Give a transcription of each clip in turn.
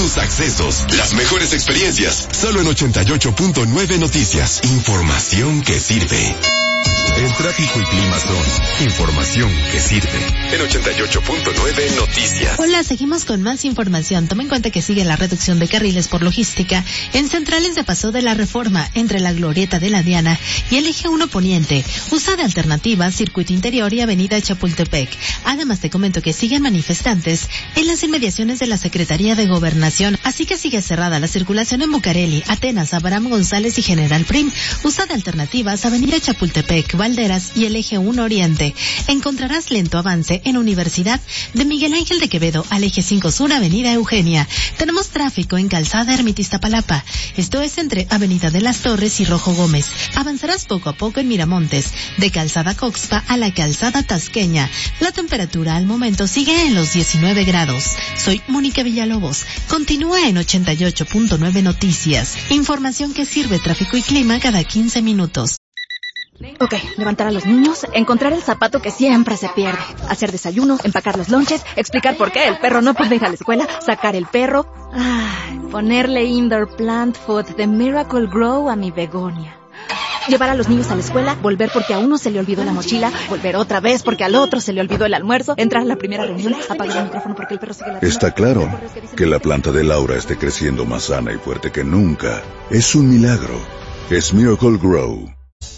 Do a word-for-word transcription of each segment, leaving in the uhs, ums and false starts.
tus accesos. Las mejores experiencias, solo en ochenta y ocho punto nueve Noticias. Información que sirve. El tráfico y clima son información que sirve. En ochenta y ocho punto nueve Noticias. Hola, seguimos con más información. Toma en cuenta que sigue la reducción de carriles por logística en centrales de Paso de la Reforma entre la Glorieta de la Diana y el Eje uno Poniente. Usa de alternativa Circuito Interior y Avenida Chapultepec. Además te comento que siguen manifestantes en las inmediaciones de la Secretaría de Gobernación, así que sigue cerrada la circulación en Bucareli, Atenas, Abraham González y General Prim. Usa de alternativas Avenida Chapultepec, Valderas y el Eje uno Oriente. Encontrarás lento avance en Universidad de Miguel Ángel de Quevedo al Eje cinco Sur, Avenida Eugenia. Tenemos tráfico en Calzada Ermita Iztapalapa. Esto es entre Avenida de las Torres y Rojo Gómez. Avanzarás poco a poco en Miramontes, de Calzada Coxpa a la Calzada Tasqueña. La temperatura al momento sigue en los diecinueve grados. Soy Mónica Villalobos. Continúa en ochenta y ocho punto nueve Noticias. Información que sirve, tráfico y clima cada quince minutos. Ok, levantar a los niños, encontrar el zapato que siempre se pierde, hacer desayuno, empacar los lonches, explicar por qué el perro no puede ir a la escuela, sacar el perro, ay, ponerle indoor plant food de Miracle Grow a mi begonia. Llevar a los niños a la escuela, volver porque a uno se le olvidó la mochila, volver otra vez porque al otro se le olvidó el almuerzo, entrar a la primera reunión, apagar el micrófono porque el perro sigue la... Está claro que la planta de Laura esté creciendo más sana y fuerte que nunca. Es un milagro. Es Miracle Grow.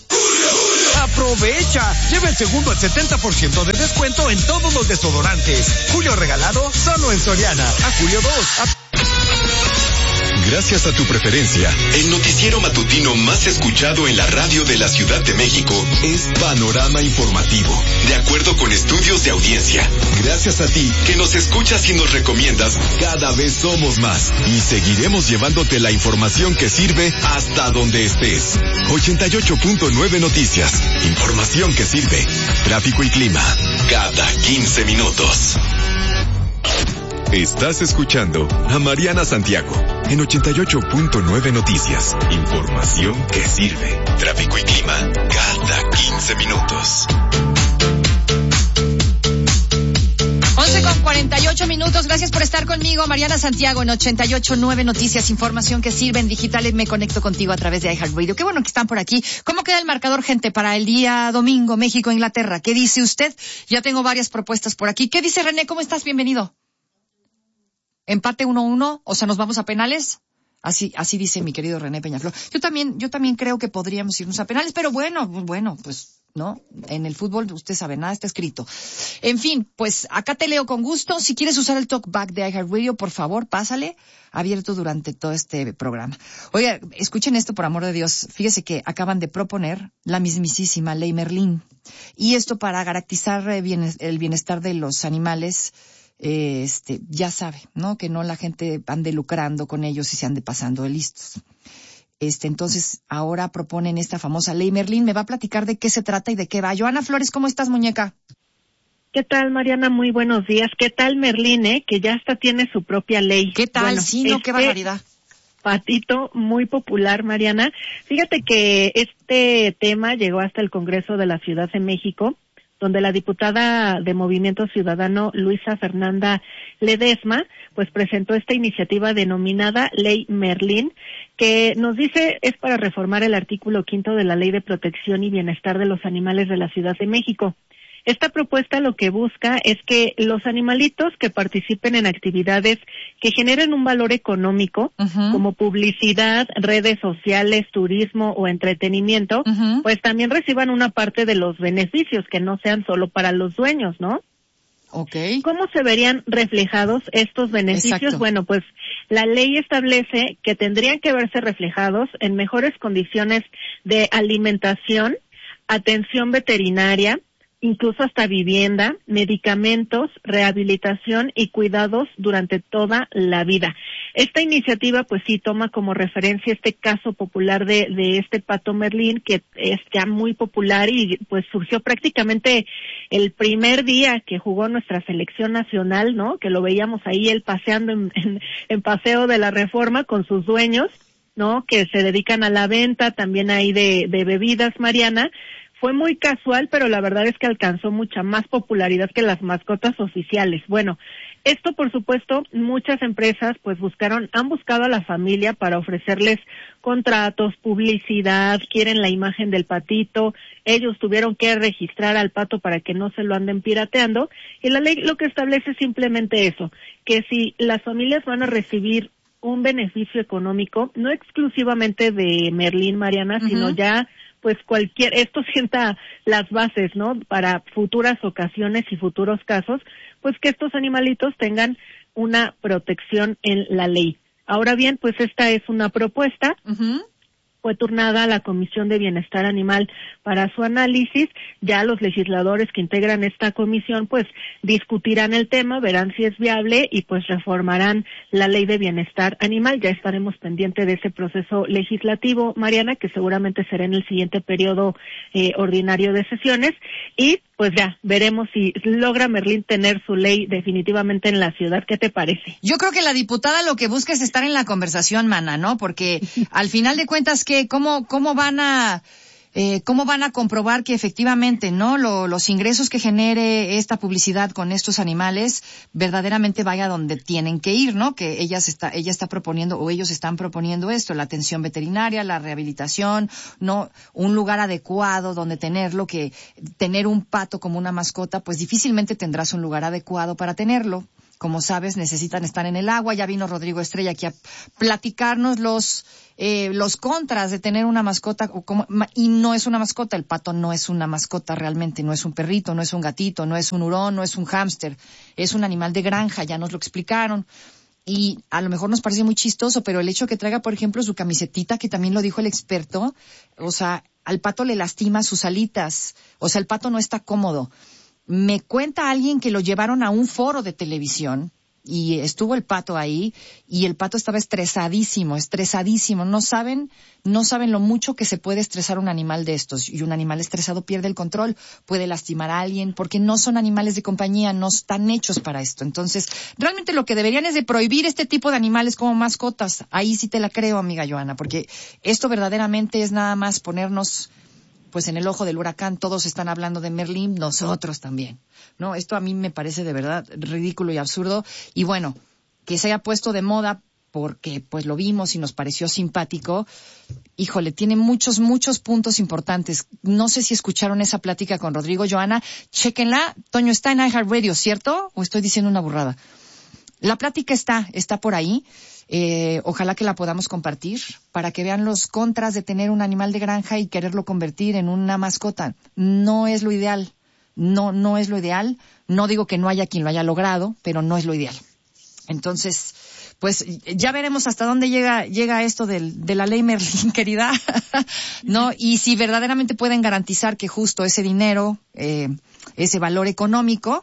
¡Aprovecha! Lleva el segundo al setenta por ciento de descuento en todos los desodorantes. Julio regalado solo en Soriana. A julio dos. A... Gracias a tu preferencia, el noticiero matutino más escuchado en la radio de la Ciudad de México es Panorama Informativo, de acuerdo con estudios de audiencia. Gracias a ti, que nos escuchas y nos recomiendas, cada vez somos más y seguiremos llevándote la información que sirve hasta donde estés. ochenta y ocho punto nueve Noticias, información que sirve. Tráfico y clima, cada quince minutos. Estás escuchando a Mariana Santiago en ochenta y ocho punto nueve Noticias. Información que sirve. Tráfico y clima cada quince minutos. once con cuarenta y ocho minutos. Gracias por estar conmigo, Mariana Santiago, en ochenta y ocho punto nueve Noticias. Información que sirve en digitales. Me conecto contigo a través de iHeartRadio. Qué bueno que están por aquí. ¿Cómo queda el marcador, gente, para el día domingo, México-Inglaterra? ¿Qué dice usted? Ya tengo varias propuestas por aquí. ¿Qué dice René? ¿Cómo estás? Bienvenido. Empate uno uno, o sea, ¿nos vamos a penales? Así, así dice mi querido René Peñaflor. Yo también, yo también creo que podríamos irnos a penales, pero bueno, bueno, pues, ¿no? En el fútbol, usted sabe, nada está escrito. En fin, pues, acá te leo con gusto. Si quieres usar el talkback de iHeartRadio, por favor, pásale. Abierto durante todo este programa. Oiga, escuchen esto, por amor de Dios. Fíjese que acaban de proponer la mismísima Ley Merlín. Y esto para garantizar el bienestar de los animales. Eh, este, ya sabe, ¿no? Que no la gente ande lucrando con ellos y se ande pasando de listos. Este, entonces, ahora proponen esta famosa Ley Merlín. Me va a platicar de qué se trata y de qué va. Joana Flores, ¿cómo estás, muñeca? ¿Qué tal, Mariana? Muy buenos días. ¿Qué tal, Merlín, eh? Que ya hasta tiene su propia ley. ¿Qué tal? Bueno, sí, no, este qué barbaridad. Patito, muy popular, Mariana. Fíjate que este tema llegó hasta el Congreso de la Ciudad de México, donde la diputada de Movimiento Ciudadano, Luisa Fernanda Ledesma, pues presentó esta iniciativa denominada Ley Merlín, que nos dice es para reformar el artículo quinto de la Ley de Protección y Bienestar de los Animales de la Ciudad de México. Esta propuesta lo que busca es que los animalitos que participen en actividades que generen un valor económico, uh-huh. como publicidad, redes sociales, turismo o entretenimiento, uh-huh. pues también reciban una parte de los beneficios, que no sean solo para los dueños, ¿no? Okay. ¿Cómo se verían reflejados estos beneficios? Exacto. Bueno, pues la ley establece que tendrían que verse reflejados en mejores condiciones de alimentación, atención veterinaria, incluso hasta vivienda, medicamentos, rehabilitación y cuidados durante toda la vida. Esta iniciativa pues sí toma como referencia este caso popular de, de este pato Merlín, que es ya muy popular y pues surgió prácticamente el primer día que jugó nuestra selección nacional, ¿no? Que lo veíamos ahí él paseando en, en, en Paseo de la Reforma con sus dueños, ¿no? Que se dedican a la venta también ahí de, de bebidas, Mariana. fue muy casual, pero la verdad es que alcanzó mucha más popularidad que las mascotas oficiales. Bueno, esto por supuesto, muchas empresas pues buscaron, han buscado a la familia para ofrecerles contratos, publicidad, quieren la imagen del patito, ellos tuvieron que registrar al pato para que no se lo anden pirateando, y la ley lo que establece es simplemente eso, que si las familias van a recibir un beneficio económico, no exclusivamente de Merlín, Mariana, uh-huh. sino ya pues cualquier, esto sienta las bases, ¿no? Para futuras ocasiones y futuros casos, pues que estos animalitos tengan una protección en la ley. Ahora bien, pues esta es una propuesta. Uh-huh. Fue turnada a la Comisión de Bienestar Animal para su análisis. Ya los legisladores que integran esta comisión pues discutirán el tema, verán si es viable y pues reformarán la Ley de Bienestar Animal. Ya estaremos pendientes de ese proceso legislativo, Mariana, que seguramente será en el siguiente periodo eh, ordinario de sesiones, y pues ya veremos si logra Merlín tener su ley definitivamente en la ciudad. ¿Qué te parece? Yo creo que la diputada lo que busca es estar en la conversación, mana, ¿no? Porque al final de cuentas, ¿qué, cómo, cómo van a, eh, cómo van a comprobar que efectivamente, ¿no? Lo, los ingresos que genere esta publicidad con estos animales verdaderamente vaya donde tienen que ir, ¿no? Que ella está, ella está proponiendo, o ellos están proponiendo esto, la atención veterinaria, la rehabilitación, ¿no? Un lugar adecuado donde tenerlo, que tener un pato como una mascota, pues difícilmente tendrás un lugar adecuado para tenerlo. Como sabes, necesitan estar en el agua. Ya vino Rodrigo Estrella aquí a platicarnos los eh, los contras de tener una mascota, o como, y no es una mascota. El pato no es una mascota realmente, no es un perrito, no es un gatito, no es un hurón, no es un hámster. Es un animal de granja, ya nos lo explicaron. Y a lo mejor nos parece muy chistoso, pero el hecho que traiga, por ejemplo, su camisetita, que también lo dijo el experto, o sea, al pato le lastima sus alitas. O sea, el pato no está cómodo. Me cuenta alguien que lo llevaron a un foro de televisión y estuvo el pato ahí y el pato estaba estresadísimo, estresadísimo. No saben, no saben lo mucho que se puede estresar un animal de estos. Y un animal estresado pierde el control, puede lastimar a alguien porque no son animales de compañía, no están hechos para esto. Entonces, realmente lo que deberían es de prohibir este tipo de animales como mascotas. Ahí sí te la creo, amiga Joana, porque esto verdaderamente es nada más ponernos pues en el ojo del huracán. Todos están hablando de Merlín, nosotros también, ¿no? Esto a mí me parece de verdad ridículo y absurdo, y bueno, que se haya puesto de moda porque pues lo vimos y nos pareció simpático. Híjole, tiene muchos, muchos puntos importantes. No sé si escucharon esa plática con Rodrigo. Joana, chéquenla. Toño, está en iHeartRadio, ¿cierto? ¿O estoy diciendo una burrada? La plática está, está por ahí. Eh, ojalá que la podamos compartir para que vean los contras de tener un animal de granja y quererlo convertir en una mascota. No es lo ideal, no, no es lo ideal. No digo que no haya quien lo haya logrado, pero no es lo ideal. Entonces, pues ya veremos hasta dónde llega, llega esto del, de la ley Merlín, querida, ¿no? Y si verdaderamente pueden garantizar que justo ese dinero, eh, ese valor económico,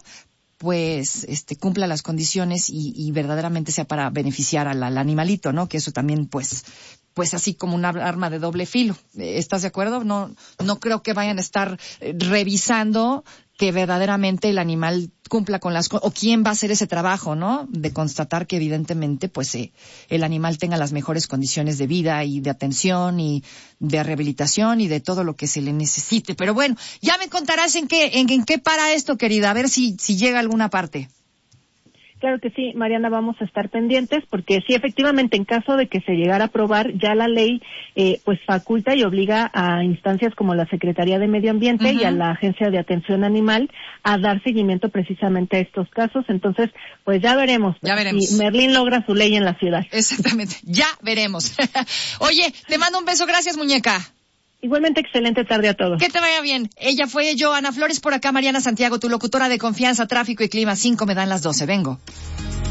pues este cumpla las condiciones y, y verdaderamente sea para beneficiar al, al animalito, ¿no? Que eso también, pues, pues así como un arma de doble filo. ¿Estás de acuerdo? No, no creo que vayan a estar revisando que verdaderamente el animal cumpla con las cosas, o quién va a hacer ese trabajo, ¿no? De constatar que evidentemente, pues, eh, el animal tenga las mejores condiciones de vida y de atención y de rehabilitación y de todo lo que se le necesite. Pero bueno, ya me contarás en qué, en, en qué para esto, querida, a ver si, si llega a alguna parte. Claro que sí, Mariana, vamos a estar pendientes porque sí, efectivamente, en caso de que se llegara a aprobar, ya la ley eh, pues faculta y obliga a instancias como la Secretaría de Medio Ambiente uh-huh. y a la Agencia de Atención Animal a dar seguimiento precisamente a estos casos. Entonces, pues ya veremos. Ya veremos. Si Merlín logra su ley en la ciudad. Exactamente, ya veremos. Oye, te mando un beso, gracias, muñeca. Igualmente, excelente tarde a todos. Que te vaya bien. Ella fue Joana Flores, por acá Mariana Santiago, tu locutora de confianza, tráfico y clima. Cinco me dan las doce. Vengo.